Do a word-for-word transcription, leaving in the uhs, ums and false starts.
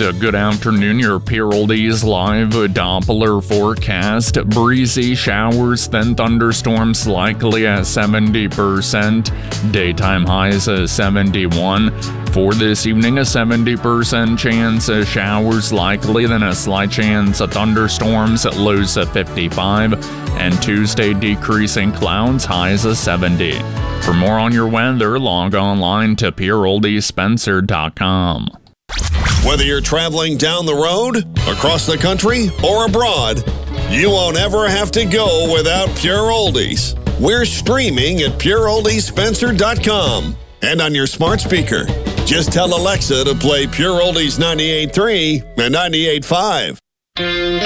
good afternoon. Your Pure Oldies live Doppler forecast. Breezy showers, then thunderstorms likely at seventy percent. Daytime highs at seventy-one. For this evening, a seventy percent chance of showers likely, then a slight chance of thunderstorms at lows of fifty-five. And Tuesday, decreasing clouds, highs of seventy. For more on your weather, log online to pure oldies spencer dot com. Whether you're traveling down the road, across the country, or abroad, you won't ever have to go without Pure Oldies. We're streaming at pure oldies spencer dot com and on your smart speaker. Just tell Alexa to play Pure Oldies ninety-eight point three and ninety-eight point five.